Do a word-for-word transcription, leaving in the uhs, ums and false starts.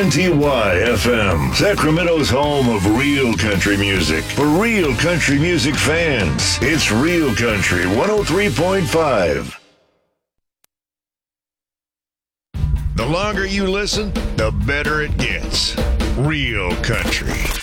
N T Y F M, Sacramento's home of real country music. For real country music fans, it's Real Country one oh three point five. The longer you listen, the better it gets. Real Country.